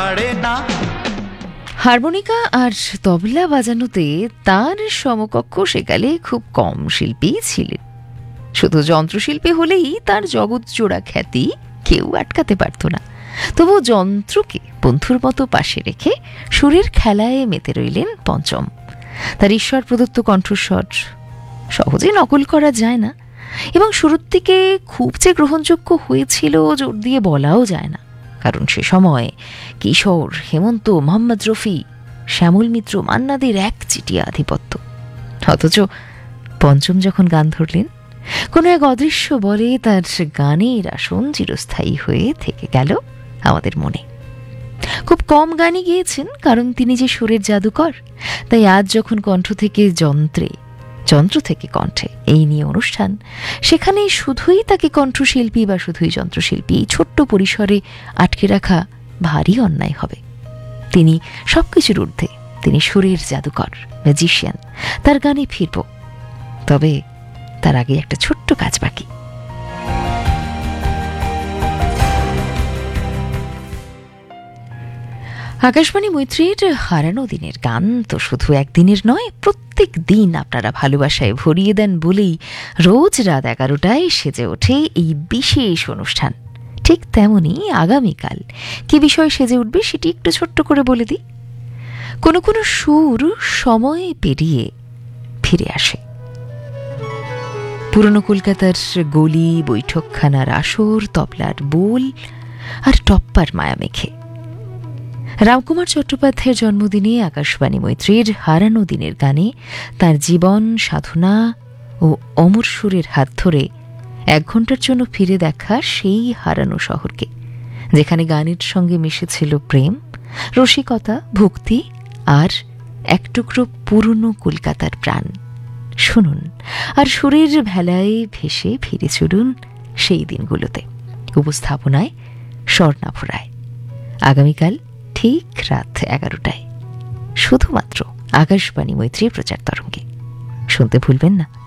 Harmonica আর তবলা বাজানোতে তার সমকক্ষ সেকালে খুব কম শিল্পী ছিলেন। শুধু যন্ত্রশিল্পী হলেই তার জগৎজোড়া খ্যাতি কেউ আটকাতে পারত না। তবু যন্ত্রকে বন্ধুর মতো পাশে রেখে সুরের খেলায় মেতে রইলেন পঞ্চম। তার ঈশ্বর প্রদত্ত কণ্ঠস্বর সহজে নকল করা যায় না, এবং শুরুর দিকে খুব যে গ্রহণযোগ্য হয়েছিল জোর দিয়ে বলাও যায় না, কারণ সে সময় কিশোর, হেমন্ত, মোহাম্মদ রফি, শ্যামল মিত্র, মান্নাদের একচিটিয়া আধিপত্য। অথচ পঞ্চম যখন গান ধরলেন, কোনো এক অদৃশ্য বলে তার গানের আসন চিরস্থায়ী হয়ে থেকে গেল আমাদের মনে। খুব কম গানই গিয়েছেন, কারণ তিনি যে সুরের জাদুকর। তাই আজ যখন কণ্ঠ থেকে যন্ত্রে, যন্ত্র থেকে কণ্ঠে এই নিয়ে অনুষ্ঠান, সেখানে শুধুই তাকে কণ্ঠশিল্পী বা শুধুই যন্ত্রশিল্পী এই ছোট্ট পরিসরে আটকে রাখা ভারী অন্যায় হবে। তিনি সবকিছুর ঊর্ধ্বে, তিনি সুরের জাদুকর, ম্যাজিশিয়ান। তার গানে ফিরব, তবে তার আগে একটা ছোট্ট কাজ বাকি। আকাশবাণী মৈত্রীর হারানো দিনের গান তো শুধু একদিনের নয়, প্রত্যেক দিন আপনারা ভালোবাসায় ভরিয়ে দেন বলেই রোজ রাত 11টায় সেজে ওঠে এই বিশেষ অনুষ্ঠান। ঠিক তেমনি আগামীকাল কি বিষয় সেজে উঠবে সেটি একটু ছোট্ট করে বলে দিই। কোনো কোনো সুর সময় পেরিয়ে ফিরে আসে। পুরনো কলকাতার গলি, বৈঠকখানার আসর, তবলার বোল আর টপ্পার মায়া মেখে। রামকুমার চট্টোপাধ্যায়ের জন্মদিনে আকাশবাণী মৈত্রীর হারানো দিনের গানে তার জীবন, সাধনা ও অমর সুরের হাত ধরে 1 ঘন্টার জন্য ফিরে দেখা সেই হারানো শহরকে, যেখানে গানের সঙ্গে মিশেছিল প্রেম, রসিকতা, ভক্তি আর এক টুকরো পুরনো কলকাতার প্রাণ। শুনুন আর সুরের ভেলায় ভেসে ফিরে চলুন সেই দিনগুলোতে। উপস্থাপনায় স্বর্ণাভ রায়। আগামীকাল ঠিক রাত 11টায়, শুধুমাত্র আকাশবাণী মৈত্রী প্রচার তরঙ্গে। শুনতে ভুলবেন না।